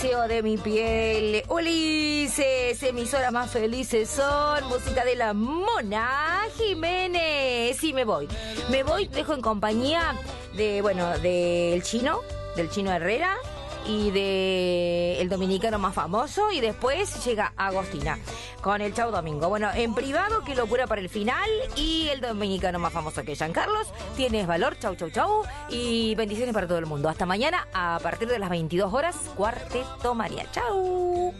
deseo de mi piel. Ulises, emisoras más felices son música de la Mona Jiménez. Sí, me voy, dejo en compañía de, bueno, del Chino Herrera y de el dominicano más famoso, y después llega Agostina con el Chau Domingo. Bueno, en privado, qué locura para el final, y el dominicano más famoso que Giancarlos. Tienes valor, chau, chau, chau, y bendiciones para todo el mundo. Hasta mañana a partir de las 22 horas, Cuarteto María. Chau.